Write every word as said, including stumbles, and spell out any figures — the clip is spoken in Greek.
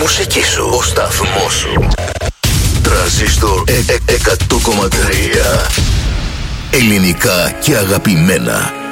μουσική σου, ο σταθμός σου. Τρανζίστορ εκατό κόμμα τρία. Ελληνικά και αγαπημένα.